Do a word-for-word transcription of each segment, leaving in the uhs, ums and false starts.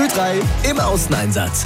drei im Außeneinsatz.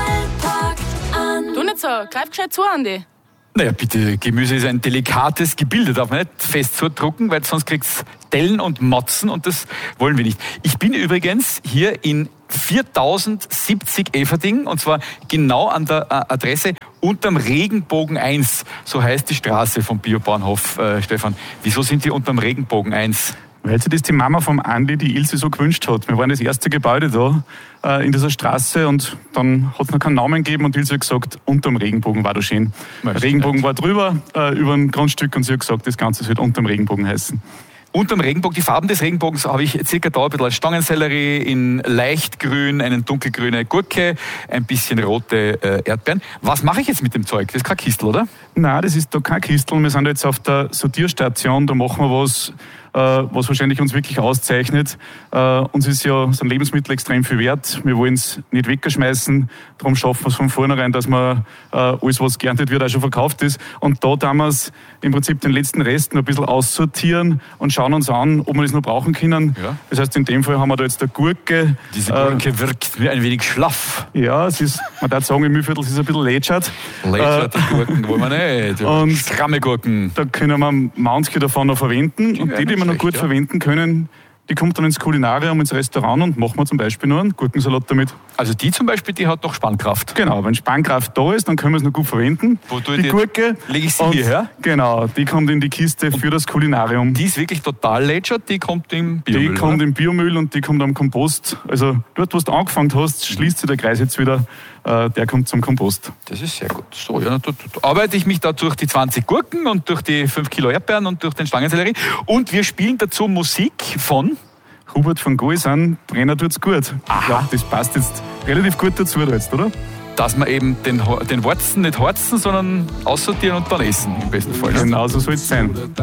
Knall packt an. Du nicht so, greif gescheit zu, Andi. Naja, bitte, Gemüse ist ein delikates Gebilde, darf man nicht fest zudrucken, weil sonst kriegt's Dellen und Motzen und das wollen wir nicht. Ich bin übrigens hier in viertausendsiebzig Everding und zwar genau an der Adresse unterm Regenbogen eins. So heißt die Straße vom Biobauernhof, äh, Stefan. Wieso sind die unterm Regenbogen eins? Weil sich das die Mama vom Andi, die Ilse, so gewünscht hat. Wir waren das erste Gebäude da äh, in dieser Straße und dann hat es noch keinen Namen gegeben und Ilse hat gesagt, unterm Regenbogen war da schön. Der Regenbogen war drüber, äh, über ein Grundstück und sie hat gesagt, das Ganze soll unterm Regenbogen heißen. Unterm Regenbogen, die Farben des Regenbogens habe ich circa da ein bisschen als Stangensellerie, in leichtgrün, eine dunkelgrüne Gurke, ein bisschen rote äh, Erdbeeren. Was mache ich jetzt mit dem Zeug? Das ist kein Kistel, oder? Nein, das ist da kein Kistel. Wir sind jetzt auf der Sortierstation, da machen wir was, äh, was wahrscheinlich uns wirklich auszeichnet. Äh, uns ist ja so ein Lebensmittel extrem viel wert. Wir wollen es nicht wegschmeißen. Darum schaffen wir es von vornherein, dass man äh, alles, was geerntet wird, auch schon verkauft ist. Und da tun wir es im Prinzip den letzten Rest noch ein bisschen aussortieren und schauen uns an, ob wir das noch brauchen können. Ja. Das heißt, in dem Fall haben wir da jetzt eine Gurke. Diese Gurke äh, wirkt ein wenig schlaff. Ja, es ist, man darf sagen, im Mühlviertel ist es ein bisschen lätschert. Lätschert, die Gurken wollen wir nicht. Und stramme Gurken. Da können wir manche davon noch verwenden. Die und die, die wir noch gut ja. verwenden können, die kommt dann ins Kulinarium, ins Restaurant und machen wir zum Beispiel noch einen Gurkensalat damit. Also die zum Beispiel, die hat noch Spannkraft. Genau, wenn Spannkraft da ist, dann können wir es noch gut verwenden. Wo die, die Gurke. Lege ich sie hierher? Genau, die kommt in die Kiste für das Kulinarium. Die ist wirklich total lätschert, die kommt im Biomüll. Die kommt oder? im Biomüll und die kommt am Kompost. Also dort, wo du angefangen hast, schließt sich der Kreis jetzt wieder. Äh, der kommt zum Kompost. Das ist sehr gut. So, ja, da, da, da arbeite ich mich da durch die zwanzig Gurken und durch die fünf Kilo Erdbeeren und durch den Stangensellerie. Und wir spielen dazu Musik von Hubert von Goisan, Brenner tut's gut. Aha. Ich glaube, das passt jetzt relativ gut dazu jetzt, oder? Dass wir eben den, den Warzen nicht harzen, sondern aussortieren und dann essen, im besten Fall. Genau so soll es sein.